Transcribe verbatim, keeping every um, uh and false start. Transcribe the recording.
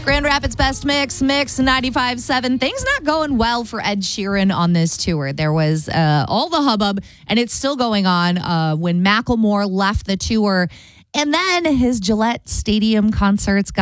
Grand Rapids Best Mix, Mix ninety-five point seven. Things not going well for Ed Sheeran on this tour. There was uh, all the hubbub, and it's still going on uh, when Macklemore left the tour. And then his Gillette Stadium concerts got